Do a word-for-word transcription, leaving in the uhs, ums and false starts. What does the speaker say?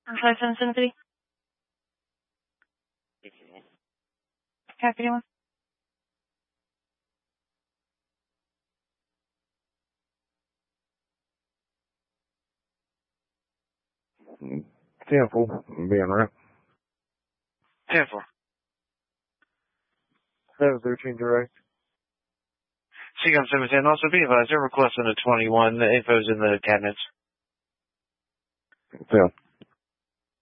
five seven seven three. Copy one. ten four, being right. ten four. seven thirteen direct. Seacom seven ten, also be advised, they're requesting a twenty-one. The info's in the cabinets. ten.